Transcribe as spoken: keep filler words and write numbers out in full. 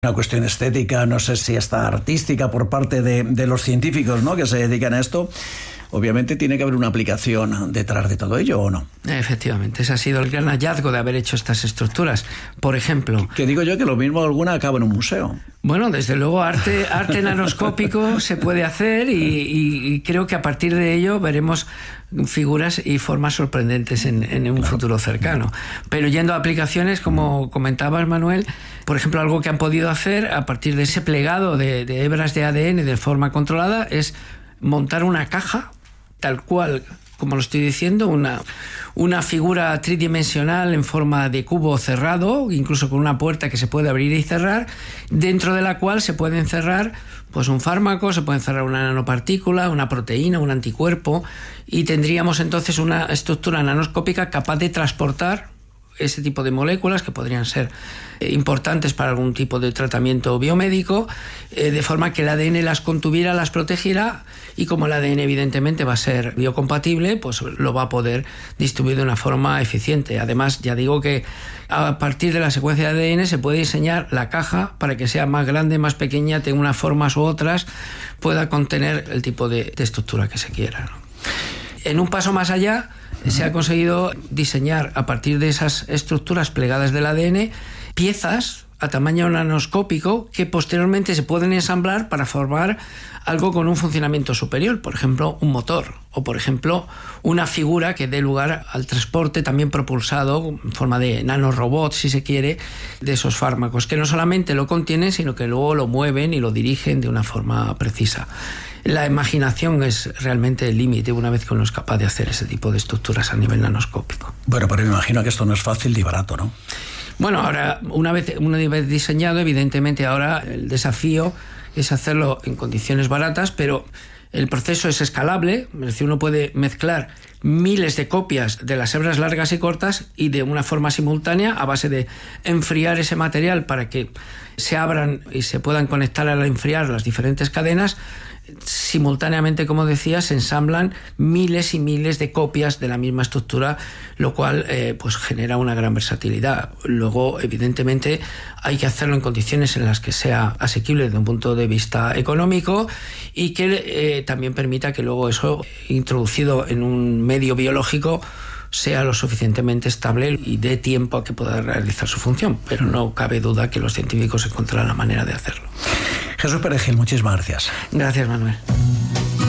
Una cuestión estética, no sé si hasta artística por parte de, de los científicos, ¿no?, que se dedican a esto. Obviamente tiene que haber una aplicación detrás de todo ello, ¿o no? Efectivamente, ese ha sido el gran hallazgo de haber hecho estas estructuras. Por ejemplo... Que digo yo que lo mismo alguna acaba en un museo. Bueno, desde luego arte, arte nanoscópico se puede hacer y, y, y creo que a partir de ello veremos figuras y formas sorprendentes en, en un futuro cercano. Pero yendo a aplicaciones, como comentabas, Manuel, por ejemplo, algo que han podido hacer a partir de ese plegado de, de hebras de A D N de forma controlada es montar una caja tal cual, como lo estoy diciendo, una, una figura tridimensional en forma de cubo cerrado, incluso con una puerta que se puede abrir y cerrar, dentro de la cual se puede encerrar pues un fármaco, se puede encerrar una nanopartícula, una proteína, un anticuerpo, y tendríamos entonces una estructura nanoscópica capaz de transportar ese tipo de moléculas que podrían ser importantes para algún tipo de tratamiento biomédico, eh, de forma que el A D N las contuviera, las protegiera, y como el A D N evidentemente va a ser biocompatible, pues lo va a poder distribuir de una forma eficiente. Además, ya digo que a partir de la secuencia de A D N se puede diseñar la caja para que sea más grande, más pequeña, tenga unas formas u otras, pueda contener el tipo de, de estructura que se quiera, ¿no? En un paso más allá, se ha conseguido diseñar a partir de esas estructuras plegadas del A D N piezas a tamaño nanoscópico que posteriormente se pueden ensamblar para formar algo con un funcionamiento superior, por ejemplo un motor, o por ejemplo una figura que dé lugar al transporte también propulsado en forma de nanorobots, si se quiere, de esos fármacos, que no solamente lo contienen, sino que luego lo mueven y lo dirigen de una forma precisa. La imaginación es realmente el límite una vez que uno es capaz de hacer ese tipo de estructuras a nivel nanoscópico. Bueno, pero me imagino que esto no es fácil ni barato, ¿no? Bueno, ahora, una vez, una vez diseñado, evidentemente ahora el desafío es hacerlo en condiciones baratas, pero el proceso es escalable, es decir, uno puede mezclar miles de copias de las hebras largas y cortas y de una forma simultánea a base de enfriar ese material para que se abran y se puedan conectar al enfriar las diferentes cadenas. Simultáneamente, como decía, se ensamblan miles y miles de copias de la misma estructura, lo cual eh, pues genera una gran versatilidad. Luego, evidentemente, hay que hacerlo en condiciones en las que sea asequible desde un punto de vista económico y que eh, también permita que luego eso, introducido en un medio biológico, sea lo suficientemente estable y dé tiempo a que pueda realizar su función. Pero no cabe duda que los científicos encontrarán la manera de hacerlo. Jesús Perejil, muchísimas gracias. Gracias, Manuel.